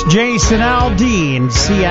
Jason Aldean,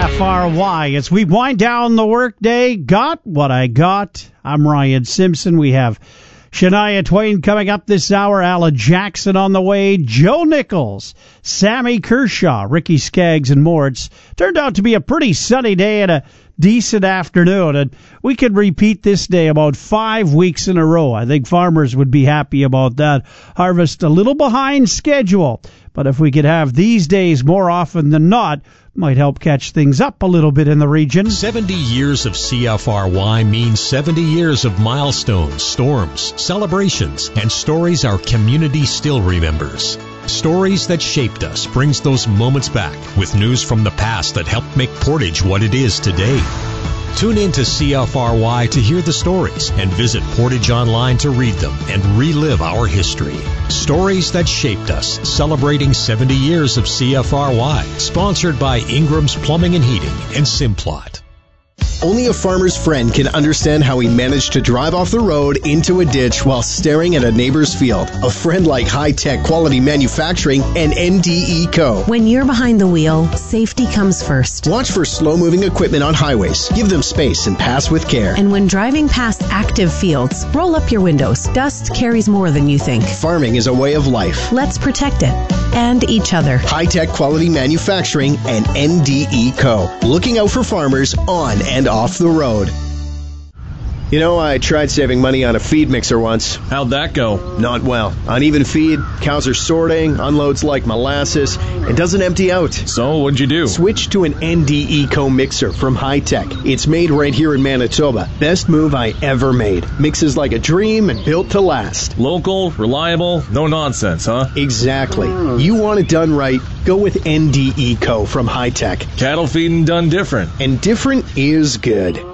CFRY. As we wind down the workday, got what I got. I'm Ryan Simpson. We have Shania Twain coming up this hour, Alan Jackson on the way, Joe Nichols, Sammy Kershaw, Ricky Skaggs, and more. It's turned out to be a pretty sunny day and a decent afternoon, and we could repeat this day about 5 weeks in a row. I think farmers would be happy about that. Harvest a little behind schedule, but if we could have these days more often than not, might help catch things up a little bit in the region. 70 years of CFRY means 70 years of milestones, storms, celebrations, and stories our community still remembers. Stories that shaped us brings those moments back with news from the past that helped make Portage what it is today. Tune in to CFRY to hear the stories and visit Portage Online to read them and relive our history. Stories that shaped us, celebrating 70 years of CFRY. Sponsored by Ingram's Plumbing and Heating and Simplot. Only a farmer's friend can understand how he managed to drive off the road into a ditch while staring at a neighbor's field. A friend like High Tech Quality Manufacturing and NDE Co. When you're behind the wheel, safety comes first. Watch for slow-moving equipment on highways. Give them space and pass with care. And when driving past active fields, roll up your windows. Dust carries more than you think. Farming is a way of life. Let's protect it. And each other. High Tech Quality Manufacturing and NDE Co. Looking out for farmers on and off the road. You know, I tried saving money on a feed mixer once. How'd that go? Not well. Uneven feed, cows are sorting, unloads like molasses, it doesn't empty out. So, what'd you do? Switch to an NDE Co mixer from High Tech. It's made right here in Manitoba. Best move I ever made. Mixes like a dream and built to last. Local, reliable, no nonsense, huh? Exactly. You want it done right, go with NDE Co from High Tech. Cattle feeding done different. And different is good.